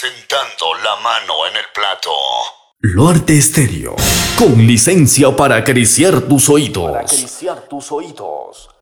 sentando la mano en el plato. Luarte Estéreo, con licencia para acariciar tus oídos. Para acariciar tus oídos.